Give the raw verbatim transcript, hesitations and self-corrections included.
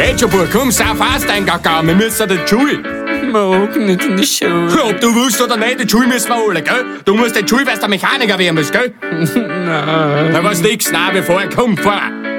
Geht schon, Bub, komm, sau fast ein Gaga, wir müssen in die Schule. Mag nicht in die Schule. Ob du willst oder nicht, in die Schule müssen wir alle, gell? Du musst in die Schule, weil du Mechaniker werden musst, gell? Nein. Na was nix, nein, wir fahren, komm, fahr.